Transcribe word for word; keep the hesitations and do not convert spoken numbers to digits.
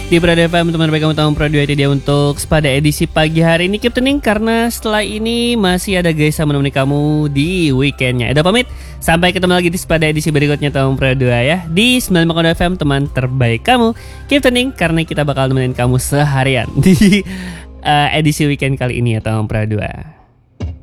Di Prada F M, teman baik kamu tahun Pro dua itu dia untuk pada edisi pagi hari ini. Keep tuning karena setelah ini masih ada guys yang menemani kamu di weekendnya. Udah pamit, sampai ketemu lagi di pada edisi berikutnya tahun Pro dua ya. Di sembilan puluh lima F M, teman terbaik kamu. Keep tuning karena kita bakal nemenin kamu seharian di uh, edisi weekend kali ini ya tahun Pro dua.